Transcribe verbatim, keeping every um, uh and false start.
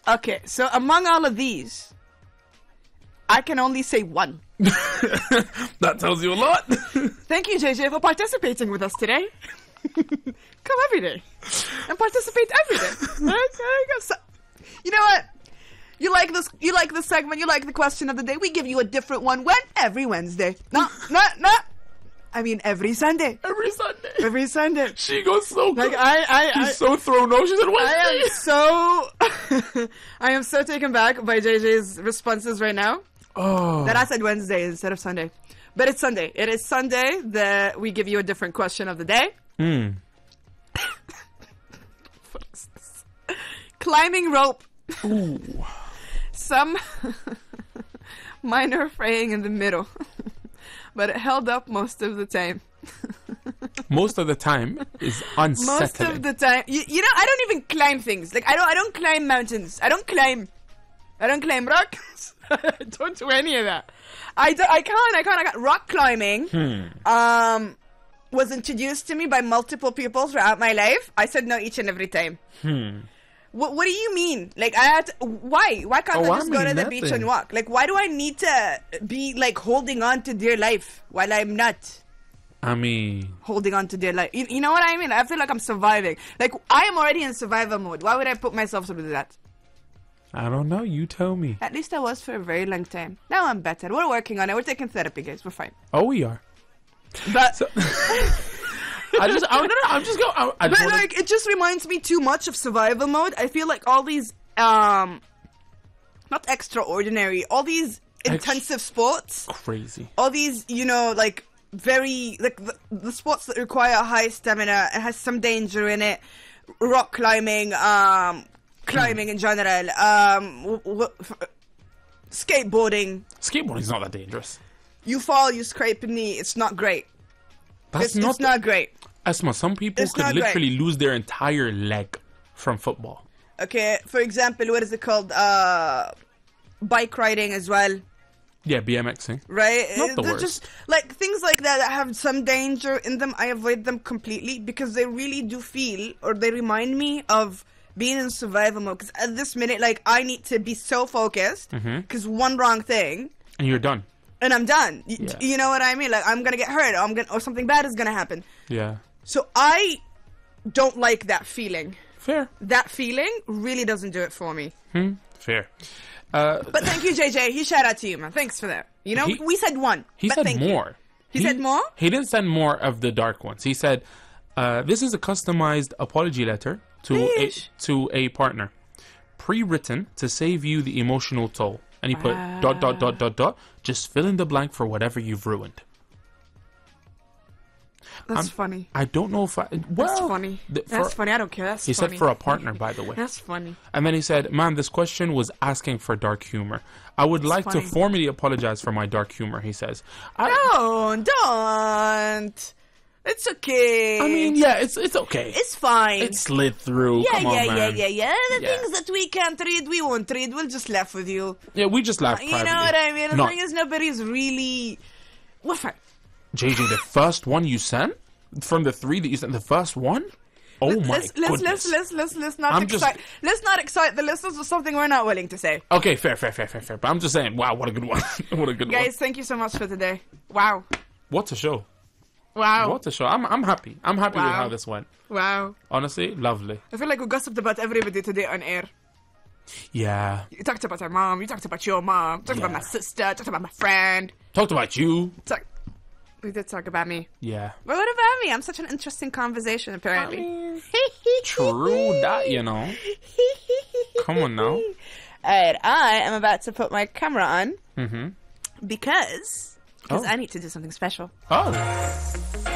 Okay, so among all of these, I can only say one. That tells you a lot. Thank you, J J, for participating with us today. Come every day and participate every day. Right? There you go. So, you know what? You like this? You like this segment? You like the question of the day? We give you a different one when every Wednesday. No, no, no. I mean every Sunday. Every Sunday. Every Sunday. She goes so good. Like I, I, She's I so thrown off. She said Wednesday. I am so, I am so taken back by J J's responses right now Oh. that I said Wednesday instead of Sunday. But it's Sunday. It is Sunday that we give you a different question of the day. Mm. What is this? Climbing rope. Ooh. Some minor fraying in the middle, but it held up most of the time. Most of the time is unsettling. Most of the time, you, you know, I don't even climb things. Like I don't, I don't climb mountains. I don't climb, I don't climb rocks. I don't do any of that. I, do, I can't, I can't, I can't. Rock climbing Hmm. um, was introduced to me by multiple people throughout my life. I said no each and every time. Hmm. What, what do you mean? Like, I had to, why? Why can't Oh, I just I go to mean the beach nothing. and walk? Like, why do I need to be, like, holding on to dear life while I'm not I mean, holding on to dear life? You, you know what I mean? I feel like I'm surviving. Like, I am already in survival mode. Why would I put myself through that? I don't know. You tell me. At least I was for a very long time. Now I'm better. We're working on it. We're taking therapy, guys. We're fine. Oh, we are. But, So, I just, I'm gonna, I'm just going. I, I but just wanna- like, it just reminds me too much of survival mode. I feel like all these, um, not extraordinary, all these Ex- intensive sports, crazy. all these, you know, like very, like the, the sports that require high stamina and has some danger in it, rock climbing, um, climbing in general, um, w- w- f- skateboarding. Skateboarding's not that dangerous. You fall, you scrape a knee. It's not great. That's It's not. it's not great. Esma, some people It's could not great. literally lose their entire leg from football. Okay, for example, what is it called? Uh, bike riding as well. Yeah, BMXing. Right? Not the They're worst. just like things like that that have some danger in them. I avoid them completely because they really do feel, or they remind me of being in survival mode. Because at this minute, like I need to be so focused because one wrong thing And you're done. and I'm done. Y- Yeah. You know what I mean? Like I'm gonna get hurt, or I'm gonna, or something bad is gonna happen. Yeah. So I don't like that feeling. Fair. That feeling really doesn't do it for me. Hmm. Fair. Uh, But thank you, J J. He shout out to you, man. Thanks for that. You know, He- we said one. he but said thank you. more. He said more? He didn't send more of the dark ones. He said, uh, "This is a customized apology letter to a, Yeesh. to a partner, pre-written to save you the emotional toll." And he put dot dot dot dot dot. Just fill in the blank for whatever you've ruined. That's I'm- funny. I don't know if I. Well, That's funny. the- for- That's funny. I don't care. That's He funny. said for a partner, by the way. That's funny. And then he said, "Man, this question was asking for dark humor. I would like funny. to formally apologize for my dark humor." He says, I, Don't, don't. It's okay. I mean, yeah, it's it's okay. it's fine. It slid through. yeah, Come on, yeah, yeah, man. yeah, yeah. The Yeah. things that we can't read, we won't read. We'll just laugh with you. Yeah, we just laughed You privately. know what I mean? The No, thing is, nobody's really. We're fine. J J, the first one you sent from the three that you sent, the first one. Oh my let's, let's, goodness. let's, let's, let's, let's not I'm just- excite. Let's not excite the listeners with something we're not willing to say. Okay, fair, fair, fair, fair, fair. But I'm just saying, wow, what a good one. What a good one. Guys, thank you so much for today. Wow. What a show. Wow. What a show. I'm I'm happy. I'm happy with Wow. how this went. Wow. Honestly, lovely. I feel like we gossiped about everybody today on air. Yeah. You talked about our mom, you talked about your mom, you talked about Yeah. my sister, you talked about my friend. Talked about you. Talk- we did talk about me. Yeah. But what about me? I'm such an interesting conversation, apparently. True that, you know. Come on now. Alright, I am about to put my camera on Mm-hmm. because because Oh. I need to do something special. Oh.